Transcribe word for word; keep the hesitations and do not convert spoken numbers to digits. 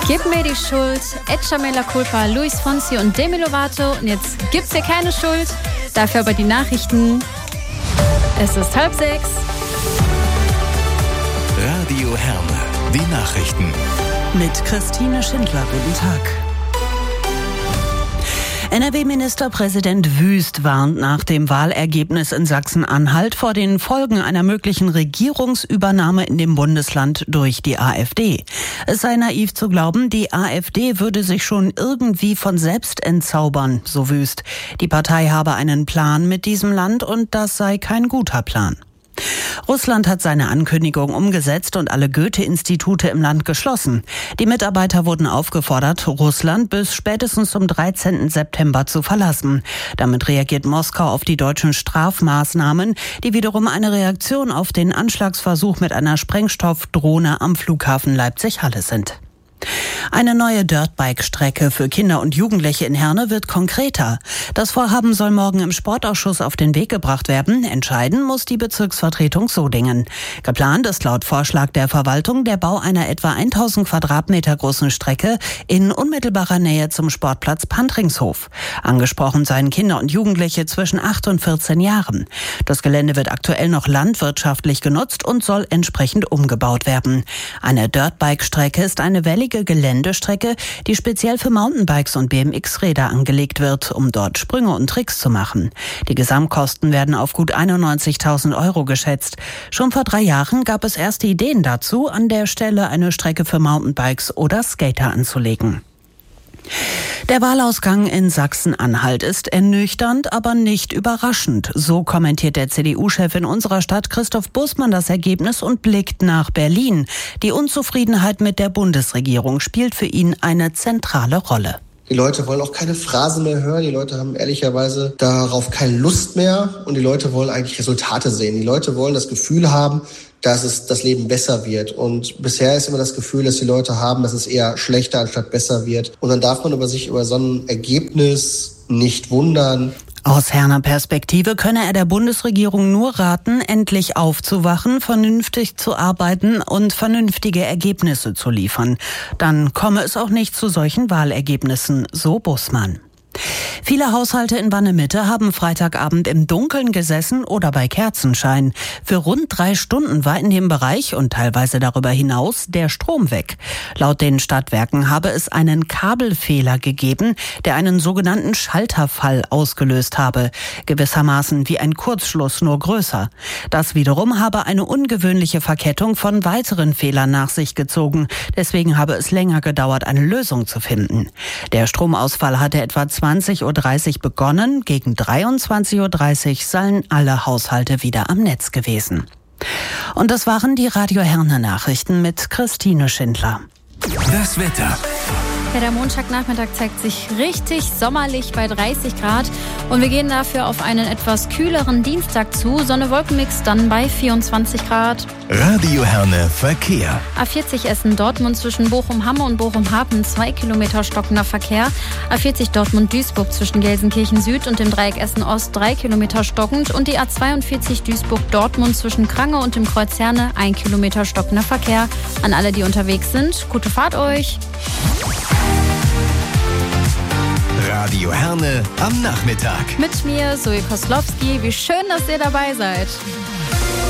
Gib mir die Schuld, Echa Mea Culpa, Luis Fonsi und Demi Lovato. Und jetzt gibt's hier keine Schuld, dafür aber die Nachrichten. Es ist halb sechs. Radio Herne, die Nachrichten. Mit Christine Schindler, guten Tag. N R W-Ministerpräsident Wüst warnt nach dem Wahlergebnis in Sachsen-Anhalt vor den Folgen einer möglichen Regierungsübernahme in dem Bundesland durch die AfD. Es sei naiv zu glauben, die AfD würde sich schon irgendwie von selbst entzaubern, so Wüst. Die Partei habe einen Plan mit diesem Land und das sei kein guter Plan. Russland hat seine Ankündigung umgesetzt und alle Goethe-Institute im Land geschlossen. Die Mitarbeiter wurden aufgefordert, Russland bis spätestens zum dreizehnten September zu verlassen. Damit reagiert Moskau auf die deutschen Strafmaßnahmen, die wiederum eine Reaktion auf den Anschlagsversuch mit einer Sprengstoffdrohne am Flughafen Leipzig-Halle sind. Eine neue Dirtbike-Strecke für Kinder und Jugendliche in Herne wird konkreter. Das Vorhaben soll morgen im Sportausschuss auf den Weg gebracht werden. Entscheiden muss die Bezirksvertretung Sodingen. Geplant ist laut Vorschlag der Verwaltung der Bau einer etwa tausend Quadratmeter großen Strecke in unmittelbarer Nähe zum Sportplatz Pantringshof. Angesprochen seien Kinder und Jugendliche zwischen acht und vierzehn Jahren. Das Gelände wird aktuell noch landwirtschaftlich genutzt und soll entsprechend umgebaut werden. Eine Dirtbike-Strecke ist eine wellige Geländestrecke, die speziell für Mountainbikes und B M X-Räder angelegt wird, um dort Sprünge und Tricks zu machen. Die Gesamtkosten werden auf gut einundneunzigtausend Euro geschätzt. Schon vor drei Jahren gab es erste Ideen dazu, an der Stelle eine Strecke für Mountainbikes oder Skater anzulegen. Der Wahlausgang in Sachsen-Anhalt ist ernüchternd, aber nicht überraschend. So kommentiert der C D U-Chef in unserer Stadt Christoph Bussmann das Ergebnis und blickt nach Berlin. Die Unzufriedenheit mit der Bundesregierung spielt für ihn eine zentrale Rolle. Die Leute wollen auch keine Phrasen mehr hören. Die Leute haben ehrlicherweise darauf keine Lust mehr. Und die Leute wollen eigentlich Resultate sehen. Die Leute wollen das Gefühl haben, dass es das Leben besser wird. Und bisher ist immer das Gefühl, dass die Leute haben, dass es eher schlechter anstatt besser wird. Und dann darf man über sich über so ein Ergebnis nicht wundern. Aus Herner Perspektive könne er der Bundesregierung nur raten, endlich aufzuwachen, vernünftig zu arbeiten und vernünftige Ergebnisse zu liefern. Dann komme es auch nicht zu solchen Wahlergebnissen, so Bussmann. Viele Haushalte in Wanne-Mitte haben Freitagabend im Dunkeln gesessen oder bei Kerzenschein. Für rund drei Stunden war in dem Bereich und teilweise darüber hinaus der Strom weg. Laut den Stadtwerken habe es einen Kabelfehler gegeben, der einen sogenannten Schalterfall ausgelöst habe. Gewissermaßen wie ein Kurzschluss, nur größer. Das wiederum habe eine ungewöhnliche Verkettung von weiteren Fehlern nach sich gezogen. Deswegen habe es länger gedauert, eine Lösung zu finden. Der Stromausfall hatte etwa zwanzig Uhr dreißig begonnen. Gegen dreiundzwanzig Uhr dreißig seien alle Haushalte wieder am Netz gewesen. Und das waren die Radio Herne Nachrichten mit Christine Schindler. Das Wetter. Ja, der Montagnachmittag zeigt sich richtig sommerlich bei dreißig Grad und wir gehen dafür auf einen etwas kühleren Dienstag zu. Sonne-Wolkenmix dann bei vierundzwanzig Grad. Radio Herne Verkehr. A vierzig Essen-Dortmund zwischen Bochum-Hamme und Bochum-Hafen zwei Kilometer stockender Verkehr. A vierzig Dortmund-Duisburg zwischen Gelsenkirchen-Süd und dem Dreieck Essen-Ost drei Kilometer stockend und die A zweiundvierzig Duisburg-Dortmund zwischen Krange und dem Kreuz Herne ein Kilometer stockender Verkehr. An alle, die unterwegs sind, gute Fahrt euch. Radio Herne am Nachmittag. Mit mir, Zoe Koslowski. Wie schön, dass ihr dabei seid.